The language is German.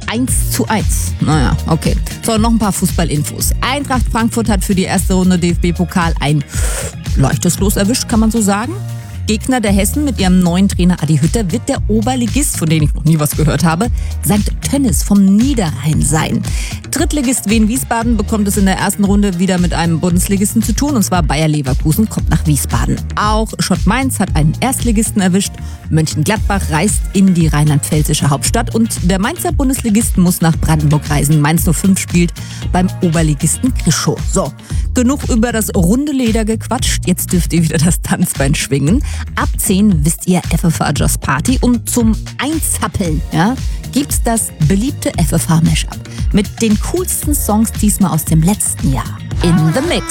1:1. Naja, okay. So, noch ein paar Fußballinfos. Eintracht Frankfurt hat für die erste Runde DFB-Pokal ein leichtes Los erwischt, kann man so sagen. Gegner der Hessen mit ihrem neuen Trainer Adi Hütter wird der Oberligist, von dem ich noch nie was gehört habe, St. Tönnis vom Niederrhein sein. Drittligist Wien Wiesbaden bekommt es in der ersten Runde wieder mit einem Bundesligisten zu tun, und zwar Bayer Leverkusen kommt nach Wiesbaden. Auch Schott Mainz hat einen Erstligisten erwischt. Mönchengladbach reist in die rheinland-pfälzische Hauptstadt und der Mainzer Bundesligist muss nach Brandenburg reisen. Mainz 05 spielt beim Oberligisten Grischow. So, genug über das runde Leder gequatscht. Jetzt dürft ihr wieder das Tanzbein schwingen. Ab 10 wisst ihr FFH Just Party und zum Einzappeln, gibt's das beliebte FFH Mashup mit den coolsten Songs diesmal aus dem letzten Jahr. In the Mix.